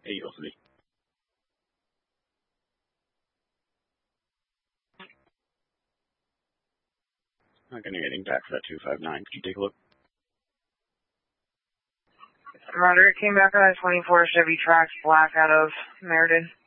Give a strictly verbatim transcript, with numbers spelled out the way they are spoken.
Eagle three. Not getting anything back for that two five nine. Could you take a look? Roger, it came back on a twenty-four Chevy Trax black out of Meriden.